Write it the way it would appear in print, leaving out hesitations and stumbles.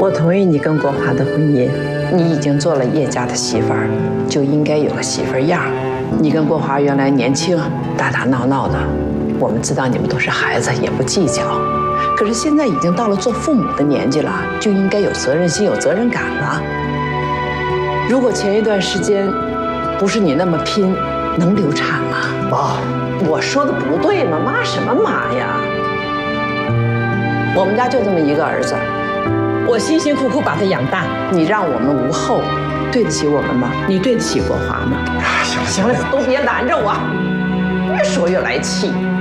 我同意你跟国华的婚姻，你已经做了叶家的媳妇儿，就应该有个媳妇儿样。你跟国华原来年轻，打打闹闹的，我们知道你们都是孩子，也不计较。可是现在已经到了做父母的年纪了，就应该有责任心、有责任感了。如果前一段时间不是你那么拼，能流产吗？ 妈， 我说的不对吗？妈什么妈呀？我们家就这么一个儿子。我辛辛苦苦把他养大，你让我们无后，对得起我们吗？你对得起国华吗？ 行了， 都别拦着我，越说越来气。